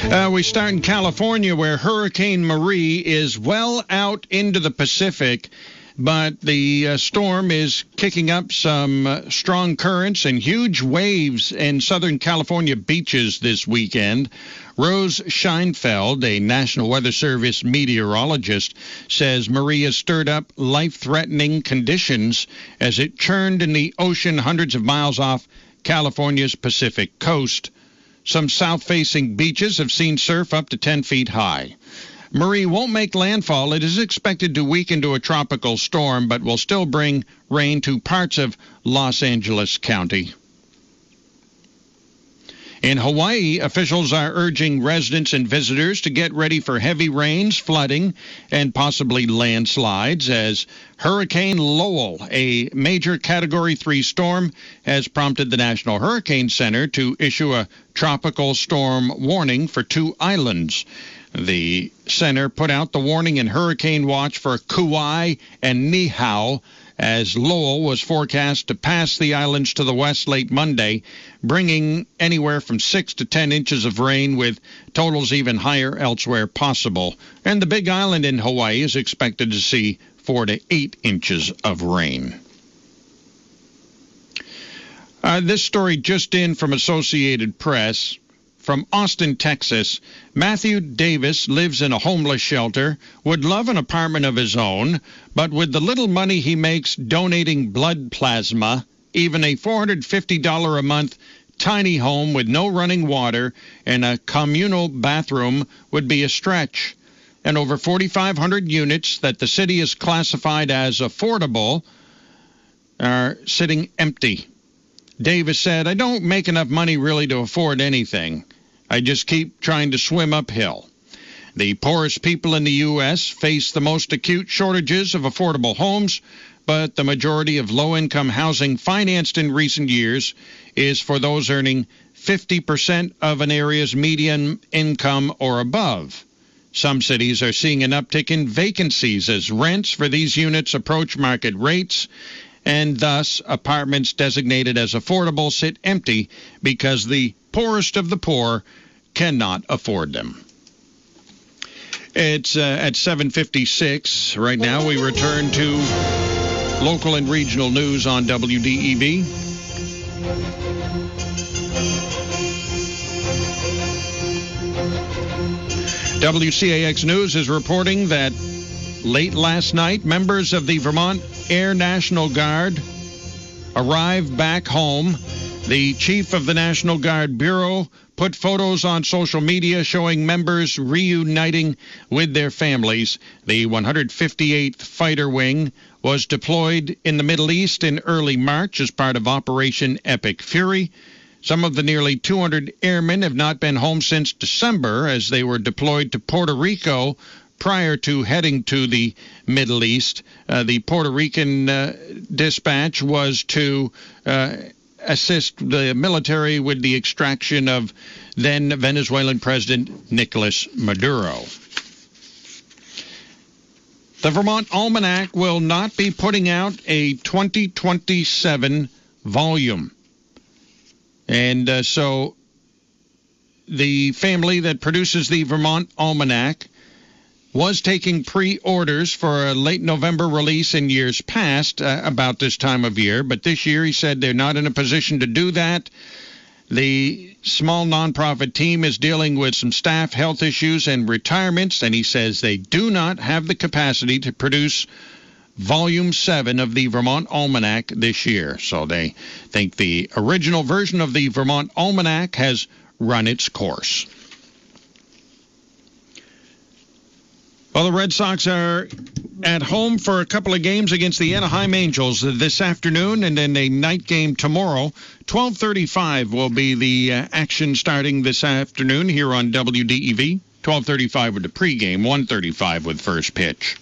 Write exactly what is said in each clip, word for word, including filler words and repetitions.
Uh, we start in California, where Hurricane Marie is well out into the Pacific, but the uh, storm is kicking up some uh, strong currents and huge waves in Southern California beaches this weekend. Rose Scheinfeld, a National Weather Service meteorologist, says Marie has stirred up life-threatening conditions as it churned in the ocean hundreds of miles off California's Pacific coast. Some south-facing beaches have seen surf up to ten feet high. Marie won't make landfall. It is expected to weaken to a tropical storm, but will still bring rain to parts of Los Angeles County. In Hawaii, officials are urging residents and visitors to get ready for heavy rains, flooding, and possibly landslides as Hurricane Lowell, a major Category three storm, has prompted the National Hurricane Center to issue a tropical storm warning for two islands. The center put out the warning and hurricane watch for Kauai and Niihau, as Lowell was forecast to pass the islands to the west late Monday, bringing anywhere from six to ten inches of rain, with totals even higher elsewhere possible. And the Big Island in Hawaii is expected to see four to eight inches of rain. Uh, this story just in from Associated Press. From Austin, Texas, Matthew Davis lives in a homeless shelter, would love an apartment of his own, but with the little money he makes donating blood plasma, even a four hundred fifty dollars a month tiny home with no running water and a communal bathroom would be a stretch. And over forty-five hundred units that the city has classified as affordable are sitting empty. Davis said, "I don't make enough money really to afford anything. I just keep trying to swim uphill." The poorest people in the U S face the most acute shortages of affordable homes, but the majority of low-income housing financed in recent years is for those earning fifty percent of an area's median income or above. Some cities are seeing an uptick in vacancies as rents for these units approach market rates, and thus apartments designated as affordable sit empty because the poorest of the poor cannot afford them. It's uh, at seven fifty-six. Right now we return to local and regional news on W D E V. W C A X News is reporting that late last night, members of the Vermont Air National Guard arrived back home. The chief of the National Guard Bureau put photos on social media showing members reuniting with their families. The one hundred fifty-eighth Fighter Wing was deployed in the Middle East in early March as part of Operation Epic Fury. Some of the nearly two hundred airmen have not been home since December, as they were deployed to Puerto Rico prior to heading to the Middle East. Uh, the Puerto Rican uh, dispatch was to uh, assist the military with the extraction of then Venezuelan President Nicolas Maduro. The Vermont Almanac will not be putting out a twenty twenty-seven volume. And uh, so the family that produces the Vermont Almanac was taking pre-orders for a late November release in years past uh, about this time of year. But this year, he said they're not in a position to do that. The small nonprofit team is dealing with some staff health issues and retirements, and he says they do not have the capacity to produce Volume seven of the Vermont Almanac this year. So they think the original version of the Vermont Almanac has run its course. Well, the Red Sox are at home for a couple of games against the Anaheim Angels this afternoon, and then a night game tomorrow. twelve thirty-five will be the uh, action starting this afternoon here on W D E V. twelve thirty-five with the pregame, one thirty-five with first pitch.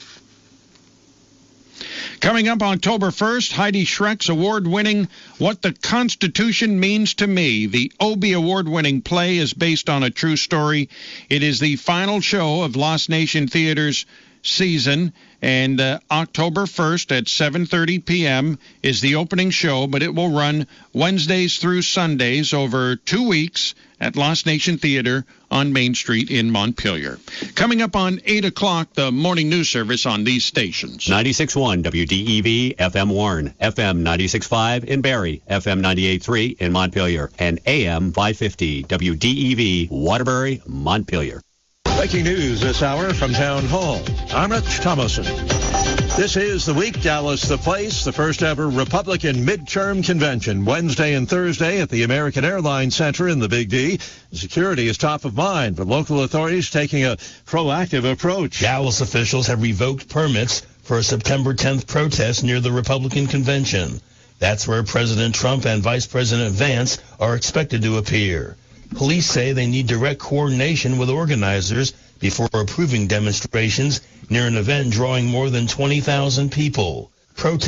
Coming up October first, Heidi Schreck's award-winning What the Constitution Means to Me. The Obie award-winning play is based on a true story. It is the final show of Lost Nation Theater's season. And uh, October first at seven thirty p.m. is the opening show, but it will run Wednesdays through Sundays over two weeks at Lost Nation Theater on Main Street in Montpelier. Coming up on eight o'clock, the morning news service on these stations. ninety-six point one W D E V, F M Warren, F M ninety-six point five in Barrie, F M ninety-eight point three in Montpelier, and A M five fifty W D E V, Waterbury, Montpelier. Breaking news this hour from Town Hall. I'm Rich Thomason. This is the week, Dallas the place, the first ever Republican midterm convention, Wednesday and Thursday at the American Airlines Center in the Big D. Security is top of mind, but local authorities taking a proactive approach. Dallas officials have revoked permits for a September tenth protest near the Republican convention. That's where President Trump and Vice President Vance are expected to appear. Police say they need direct coordination with organizers before approving demonstrations near an event drawing more than twenty thousand people. Protest